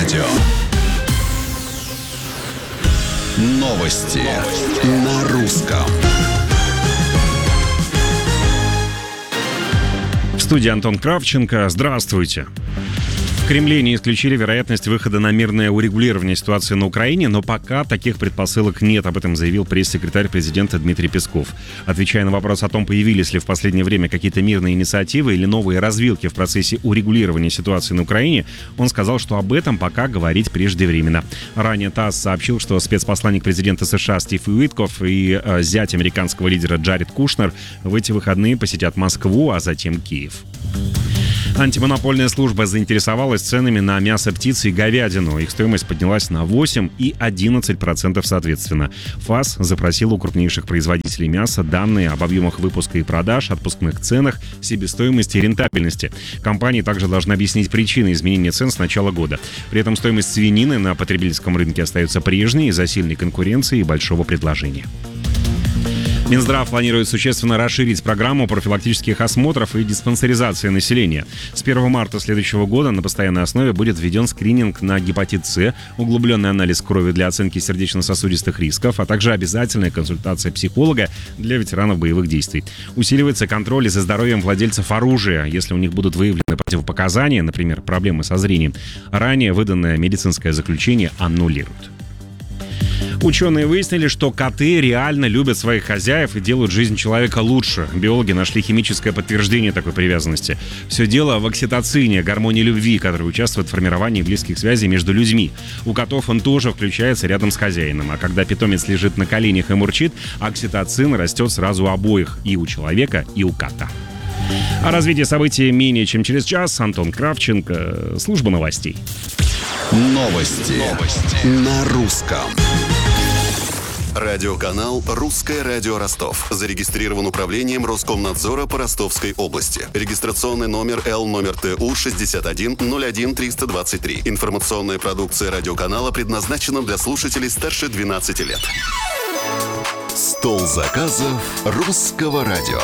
радио. Новости на русском. В студии Антон Кравченко. Здравствуйте. В Кремле не исключили вероятность выхода на мирное урегулирование ситуации на Украине, но пока таких предпосылок нет. Об этом заявил пресс-секретарь президента Дмитрий Песков. Отвечая на вопрос о том, появились ли в последнее время какие-то мирные инициативы или новые развилки в процессе урегулирования ситуации на Украине, он сказал, что об этом пока говорить преждевременно. Ранее ТАСС сообщил, что спецпосланник президента США Стив Уитков и зять американского лидера Джаред Кушнер в эти выходные посетят Москву, а затем Киев. Антимонопольная служба заинтересовалась ценами на мясо птицы и говядину. Их стоимость поднялась на 8 и 11% соответственно. ФАС запросил у крупнейших производителей мяса данные об объемах выпуска и продаж, отпускных ценах, себестоимости и рентабельности. Компании также должны объяснить причины изменения цен с начала года. При этом стоимость свинины на потребительском рынке остается прежней из-за сильной конкуренции и большого предложения. Минздрав планирует существенно расширить программу профилактических осмотров и диспансеризации населения. С 1 марта следующего года на постоянной основе будет введен скрининг на гепатит С, углубленный анализ крови для оценки сердечно-сосудистых рисков, а также обязательная консультация психолога для ветеранов боевых действий. Усиливается контроль за здоровьем владельцев оружия, если у них будут выявлены противопоказания, например, проблемы со зрением. Ранее выданное медицинское заключение аннулируют. Ученые выяснили, что коты реально любят своих хозяев и делают жизнь человека лучше. Биологи нашли химическое подтверждение такой привязанности. Все дело в окситоцине, гормоне любви, который участвует в формировании близких связей между людьми. У котов он тоже включается рядом с хозяином. А когда питомец лежит на коленях и мурчит, окситоцин растет сразу у обоих, и у человека, и у кота. О развитии событий менее чем через час. Антон Кравченко, служба новостей. Новости на русском. Радиоканал «Русское радио Ростов». Зарегистрирован управлением Роскомнадзора по Ростовской области. Регистрационный номер ЛТУ 6101323. Информационная продукция радиоканала предназначена для слушателей старше 12 лет. Стол заказов русского радио.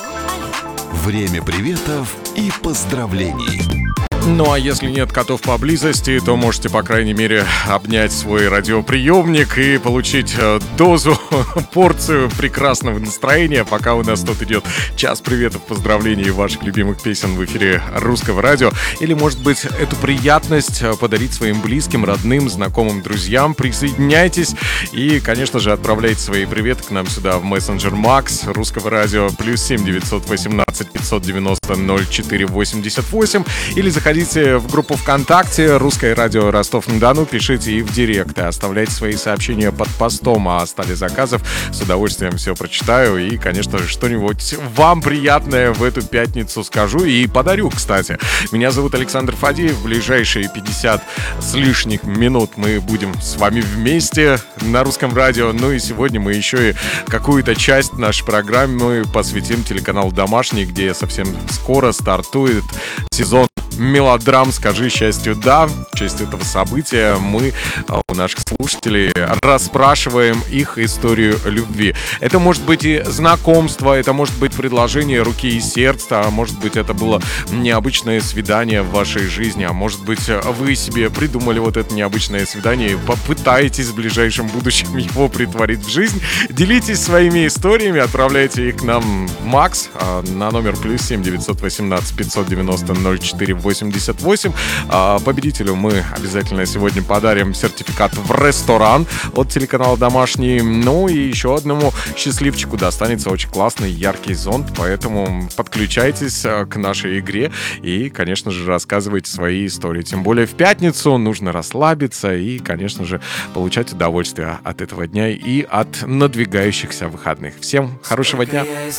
Время приветов и поздравлений. Ну а если нет котов поблизости, то можете, по крайней мере, обнять свой радиоприемник и получить дозу, порцию прекрасного настроения, пока у нас тут идет час приветов, поздравлений и ваших любимых песен в эфире русского радио. Или, может быть, эту приятность подарить своим близким, родным, знакомым, друзьям. Присоединяйтесь и, конечно же, отправляйте свои приветы к нам сюда в мессенджер Макс русского радио +7 918 590 04 88 или заходите в группу ВКонтакте «Русское радио Ростов-на-Дону», пишите и в директ, и оставляйте свои сообщения под постом о столе заказов. С удовольствием все прочитаю и, конечно же, что-нибудь вам приятное в эту пятницу скажу и подарю, кстати. Меня зовут Александр Фадеев. В ближайшие 50 с лишних минут мы будем с вами вместе на русском радио. Ну и сегодня мы еще и какую-то часть нашей программы посвятим телеканалу «Домашний», где совсем скоро стартует сезон мелодрам «Скажи счастью да». В честь этого события мы у наших слушателей расспрашиваем их историю любви. Это может быть и знакомство, это может быть предложение руки и сердца, а может быть это было необычное свидание в вашей жизни, а может быть вы себе придумали вот это необычное свидание и попытаетесь в ближайшем будущем его притворить в жизнь. Делитесь своими историями, отправляйте их к нам в Макс на номер +7 918 590 04 88. Победителю мы обязательно сегодня подарим сертификат в ресторан от телеканала «Домашний». Ну и еще одному счастливчику достанется очень классный яркий зонт, поэтому подключайтесь к нашей игре и, конечно же, рассказывайте свои истории. Тем более в пятницу нужно расслабиться и, конечно же, получать удовольствие от этого дня и от надвигающихся выходных. Всем хорошего дня!